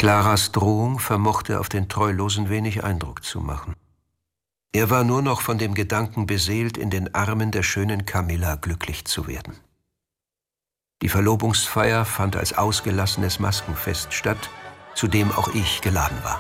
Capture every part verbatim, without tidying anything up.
Claras Drohung vermochte auf den Treulosen wenig Eindruck zu machen. Er war nur noch von dem Gedanken beseelt, in den Armen der schönen Camilla glücklich zu werden. Die Verlobungsfeier fand als ausgelassenes Maskenfest statt, zu dem auch ich geladen war.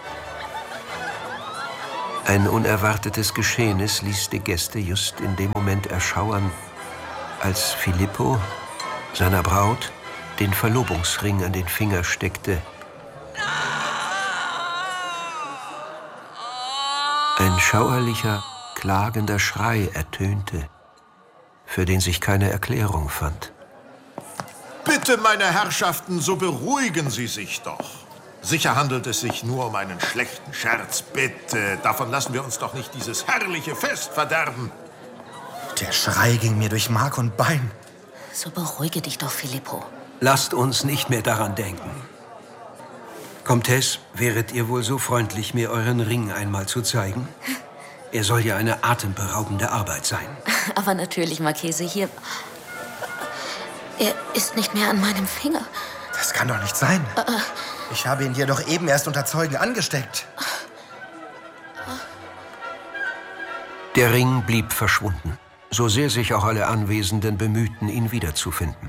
Ein unerwartetes Geschehnis ließ die Gäste just in dem Moment erschauern, als Filippo seiner Braut den Verlobungsring an den Finger steckte. Ein schauerlicher, klagender Schrei ertönte, für den sich keine Erklärung fand. Bitte, meine Herrschaften, so beruhigen Sie sich doch. Sicher handelt es sich nur um einen schlechten Scherz. Bitte, davon lassen wir uns doch nicht dieses herrliche Fest verderben. Der Schrei ging mir durch Mark und Bein. So beruhige dich doch, Filippo. Lasst uns nicht mehr daran denken. Comtesse, wäret ihr wohl so freundlich, mir euren Ring einmal zu zeigen? Er soll ja eine atemberaubende Arbeit sein. Aber natürlich, Marchese, hier... Er ist nicht mehr an meinem Finger. Das kann doch nicht sein. Uh, uh. Ich habe ihn dir doch eben erst unter Zeugen angesteckt. Der Ring blieb verschwunden, so sehr sich auch alle Anwesenden bemühten, ihn wiederzufinden.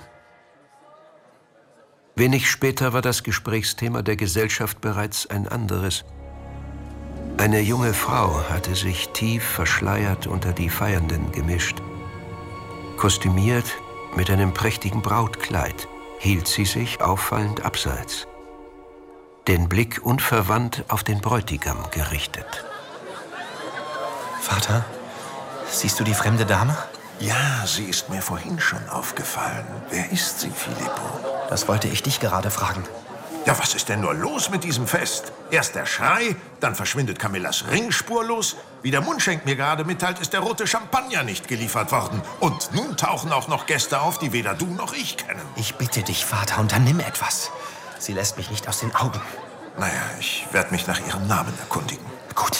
Wenig später war das Gesprächsthema der Gesellschaft bereits ein anderes. Eine junge Frau hatte sich tief verschleiert unter die Feiernden gemischt. Kostümiert mit einem prächtigen Brautkleid hielt sie sich auffallend abseits, den Blick unverwandt auf den Bräutigam gerichtet. Vater, siehst du die fremde Dame? Ja, sie ist mir vorhin schon aufgefallen. Wer ist sie, Filippo? Das wollte ich dich gerade fragen. Ja, was ist denn nur los mit diesem Fest? Erst der Schrei, dann verschwindet Camillas Ring spurlos. Wie der Mundschenk mir gerade mitteilt, ist der rote Champagner nicht geliefert worden. Und nun tauchen auch noch Gäste auf, die weder du noch ich kennen. Ich bitte dich, Vater, unternimm etwas. Sie lässt mich nicht aus den Augen. Naja, ich werde mich nach ihrem Namen erkundigen. Gut.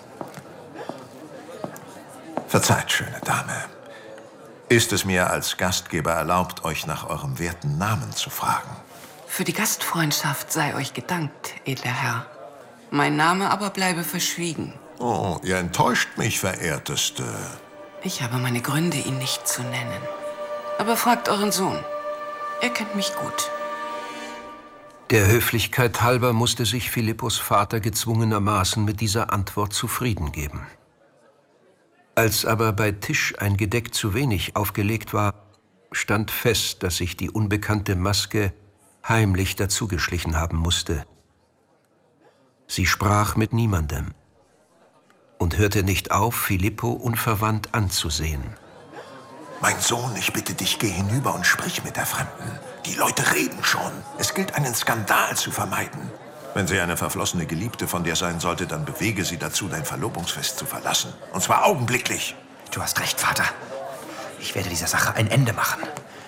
Verzeiht, schöne Dame. Ist es mir als Gastgeber erlaubt, euch nach eurem werten Namen zu fragen? Für die Gastfreundschaft sei euch gedankt, edler Herr. Mein Name aber bleibe verschwiegen. Oh, ihr enttäuscht mich, verehrteste. Ich habe meine Gründe, ihn nicht zu nennen. Aber fragt euren Sohn. Er kennt mich gut. Der Höflichkeit halber musste sich Philippos Vater gezwungenermaßen mit dieser Antwort zufrieden geben. Als aber bei Tisch ein Gedeck zu wenig aufgelegt war, stand fest, dass sich die unbekannte Maske heimlich dazugeschlichen haben musste. Sie sprach mit niemandem und hörte nicht auf, Filippo unverwandt anzusehen. Mein Sohn, ich bitte dich, geh hinüber und sprich mit der Fremden. Die Leute reden schon. Es gilt, einen Skandal zu vermeiden. Wenn sie eine verflossene Geliebte von dir sein sollte, dann bewege sie dazu, dein Verlobungsfest zu verlassen. Und zwar augenblicklich. Du hast recht, Vater. Ich werde dieser Sache ein Ende machen.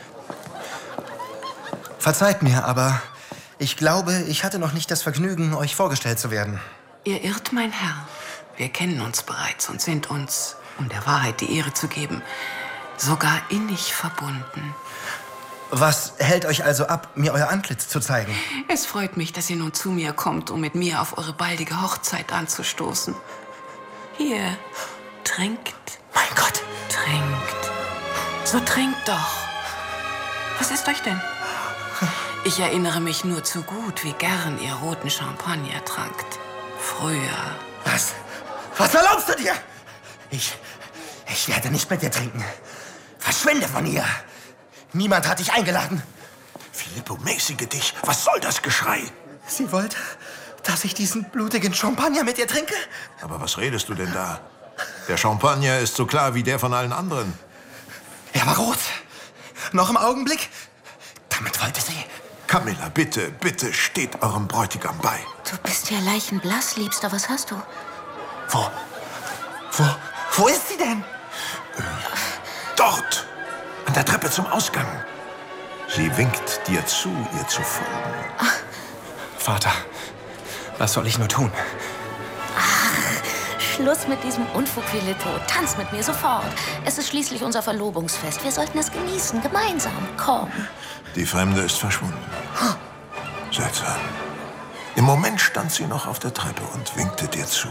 Verzeiht mir, aber ich glaube, ich hatte noch nicht das Vergnügen, euch vorgestellt zu werden. Ihr irrt, mein Herr. Wir kennen uns bereits und sind uns, um der Wahrheit die Ehre zu geben, sogar innig verbunden. Was hält euch also ab, mir euer Antlitz zu zeigen? Es freut mich, dass ihr nun zu mir kommt, um mit mir auf eure baldige Hochzeit anzustoßen. Hier, trinkt. Mein Gott. Trinkt. So trinkt doch. Was ist euch denn? Ich erinnere mich nur zu gut, wie gern ihr roten Champagner trankt. Früher. Was? Was erlaubst du dir? Ich, ich werde nicht mit dir trinken. Verschwinde von hier. Niemand hat dich eingeladen. Filippo, mäßige dich. Was soll das Geschrei? Sie wollte, dass ich diesen blutigen Champagner mit ihr trinke? Aber was redest du denn da? Der Champagner ist so klar wie der von allen anderen. Er war rot. Noch im Augenblick. Damit wollte sie... Camilla, bitte, bitte, steht eurem Bräutigam bei. Du bist ja leichenblass, Liebster. Was hast du? Wo? Wo? Wo ist sie denn? Äh, dort! An der Treppe zum Ausgang. Sie winkt dir zu, ihr zu folgen. Ach. Vater, was soll ich nur tun? Ach, Schluss mit diesem Unfug, Filippo. Tanz mit mir sofort. Es ist schließlich unser Verlobungsfest. Wir sollten es genießen, gemeinsam. Komm. Die Fremde ist verschwunden. Seltsam. Im Moment stand sie noch auf der Treppe und winkte dir zu.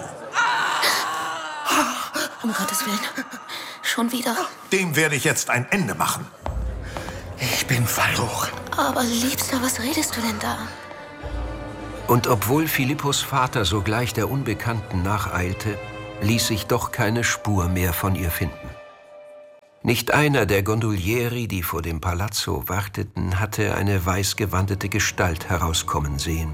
Um Gottes Willen. Schon wieder. Dem werde ich jetzt ein Ende machen. Ich bin verloren. Aber Liebster, was redest du denn da? Und obwohl Philippos Vater sogleich der Unbekannten nacheilte, ließ sich doch keine Spur mehr von ihr finden. Nicht einer der Gondolieri, die vor dem Palazzo warteten, hatte eine weißgewandete Gestalt herauskommen sehen.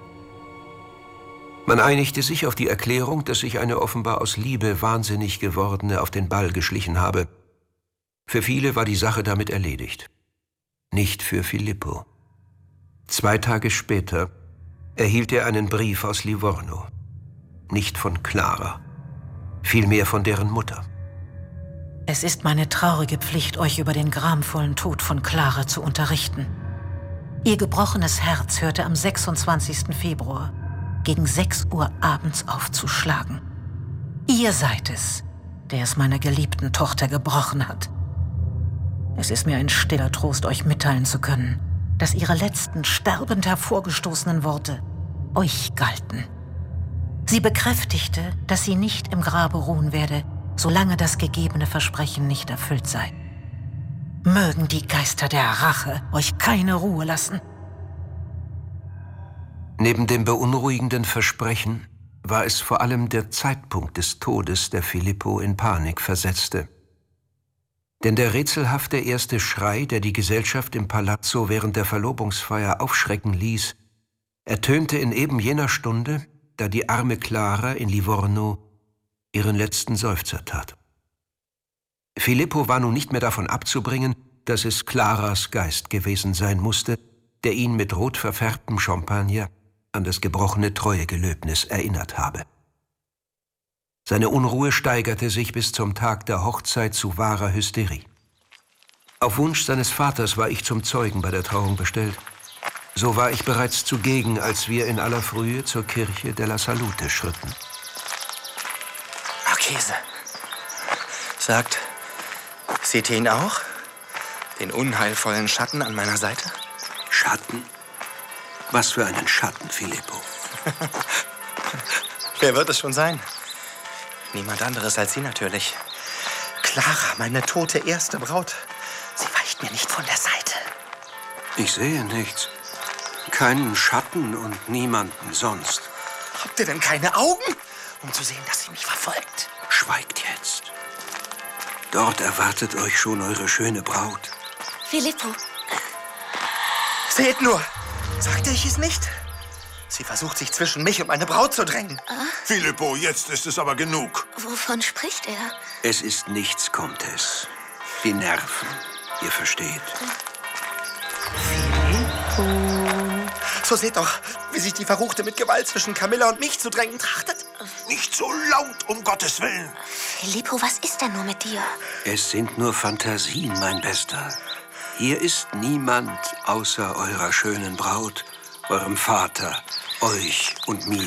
Man einigte sich auf die Erklärung, dass sich eine offenbar aus Liebe wahnsinnig gewordene auf den Ball geschlichen habe. Für viele war die Sache damit erledigt. Nicht für Filippo. Zwei Tage später erhielt er einen Brief aus Livorno. Nicht von Clara, vielmehr von deren Mutter. Es ist meine traurige Pflicht, euch über den gramvollen Tod von Clara zu unterrichten. Ihr gebrochenes Herz hörte am sechsundzwanzigsten Februar gegen sechs Uhr abends aufzuschlagen. Ihr seid es, der es meiner geliebten Tochter gebrochen hat. Es ist mir ein stiller Trost, euch mitteilen zu können, dass ihre letzten sterbend hervorgestoßenen Worte euch galten. Sie bekräftigte, dass sie nicht im Grabe ruhen werde, solange das gegebene Versprechen nicht erfüllt sei. Mögen die Geister der Rache euch keine Ruhe lassen. Neben dem beunruhigenden Versprechen war es vor allem der Zeitpunkt des Todes, der Filippo in Panik versetzte. Denn der rätselhafte erste Schrei, der die Gesellschaft im Palazzo während der Verlobungsfeier aufschrecken ließ, ertönte in eben jener Stunde, da die arme Clara in Livorno ihren letzten Seufzer tat. Filippo war nun nicht mehr davon abzubringen, dass es Claras Geist gewesen sein musste, der ihn mit rot verfärbtem Champagner an das gebrochene Treuegelöbnis erinnert habe. Seine Unruhe steigerte sich bis zum Tag der Hochzeit zu wahrer Hysterie. Auf Wunsch seines Vaters war ich zum Zeugen bei der Trauung bestellt. So war ich bereits zugegen, als wir in aller Frühe zur Kirche della Salute schritten. Marchese, sagt, seht ihr ihn auch? Den unheilvollen Schatten an meiner Seite? Schatten? Was für einen Schatten, Filippo? Wer wird es schon sein? Niemand anderes als Sie natürlich. Clara, meine tote erste Braut. Sie weicht mir nicht von der Seite. Ich sehe nichts. Keinen Schatten und niemanden sonst. Habt ihr denn keine Augen, um zu sehen, dass sie mich verfolgt? Schweigt jetzt. Dort erwartet euch schon eure schöne Braut. Filippo. Seht nur! Sagte ich es nicht? Sie versucht, sich zwischen mich und meine Braut zu drängen. Ah? Filippo, jetzt ist es aber genug. Wovon spricht er? Es ist nichts, Comtesse. Die Nerven, ihr versteht. Filippo. So seht doch, wie sich die Verruchte mit Gewalt zwischen Camilla und mich zu drängen trachtet. Nicht so laut, um Gottes Willen. Filippo, was ist denn nur mit dir? Es sind nur Fantasien, mein Bester. Hier ist niemand außer eurer schönen Braut, eurem Vater, euch und mir.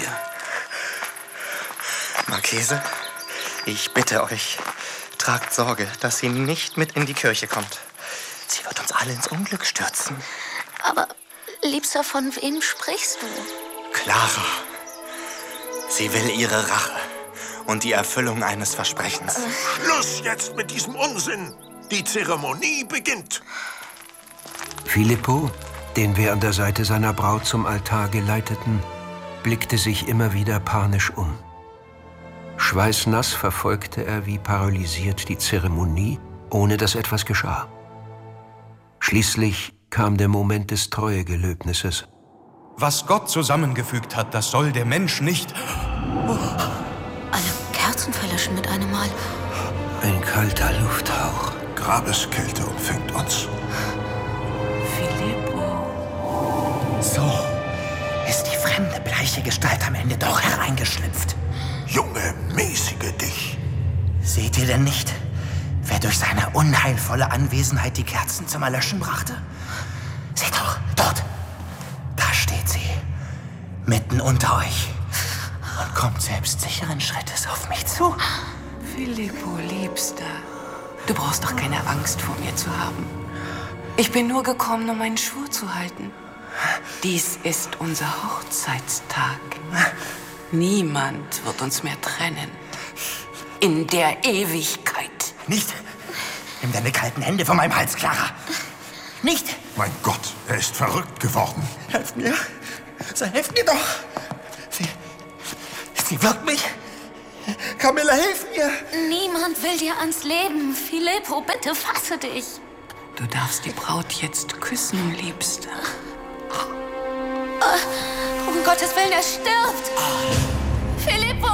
Marchese, ich bitte euch, tragt Sorge, dass sie nicht mit in die Kirche kommt. Sie wird uns alle ins Unglück stürzen. Aber, Liebster, von wem sprichst du? Clara. Sie will ihre Rache und die Erfüllung eines Versprechens. Äh. Schluss jetzt mit diesem Unsinn. Die Zeremonie beginnt. Filippo, den wir an der Seite seiner Braut zum Altar geleiteten, blickte sich immer wieder panisch um. Schweißnass verfolgte er wie paralysiert die Zeremonie, ohne dass etwas geschah. Schließlich kam der Moment des Treuegelöbnisses. Was Gott zusammengefügt hat, das soll der Mensch nicht... Oh, alle Kerzen verlöschen mit einem Mal. Ein kalter Lufthauch. Grabeskälte umfängt uns. Filippo. So ist die fremde, bleiche Gestalt am Ende doch hereingeschlüpft. Junge, mäßige dich. Seht ihr denn nicht, wer durch seine unheilvolle Anwesenheit die Kerzen zum Erlöschen brachte? Seht doch, dort. Da steht sie, mitten unter euch und kommt selbstsicheren Schrittes auf mich zu. Filippo, Liebster, du brauchst doch keine Angst vor mir zu haben. Ich bin nur gekommen, um meinen Schwur zu halten. Dies ist unser Hochzeitstag. Niemand wird uns mehr trennen. In der Ewigkeit. Nicht! Nimm deine kalten Hände von meinem Hals, Clara! Nicht! Mein Gott, er ist verrückt geworden. Helft mir! So, helft mir doch! Sie... Sie wirkt mich! Camilla, hilf mir! Niemand will dir ans Leben. Filippo, bitte fasse dich. Du darfst die Braut jetzt küssen, Liebste. Um Gottes Willen, er stirbt! Filippo!